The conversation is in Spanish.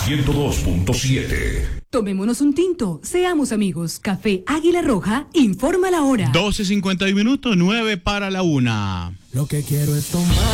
102.7. Tomémonos un tinto, seamos amigos. Café Águila Roja informa la hora. 12:51, 9 para la 1. Lo que quiero es tomar.